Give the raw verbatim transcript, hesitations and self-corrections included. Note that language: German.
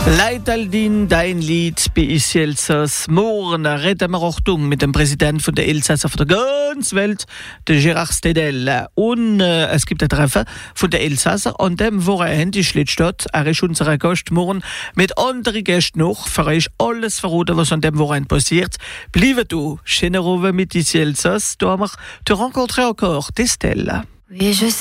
Leitaldin, dein Lied bei uns Elsass. Morgen reden wir auch mit dem Präsidenten von der Elsasser von der ganzen Welt, der Gérard Stedel. Und äh, es gibt ein Treffen von der Elsasser. An dem Wochenende ist Littstadt. Er ist unser Gast morgen mit anderen Gästen noch. Für euch alles verraten, was an dem Wochenende passiert. Bleibe du, schöne Ruhe mit uns Elsass. Da haben wir te rencontrer encore, Estelle. Oui, je